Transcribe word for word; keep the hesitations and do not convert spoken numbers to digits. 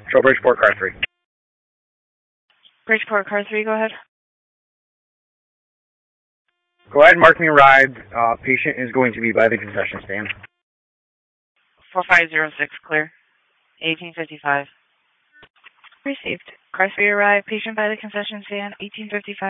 Show Bridgeport, car three. Bridgeport, car three, go ahead. Go ahead and mark me arrived. Uh, patient is going to be by the concession stand. four five zero six, clear. eighteen fifty-five. Received. Car three arrived. Patient by the concession stand, eighteen fifty-five.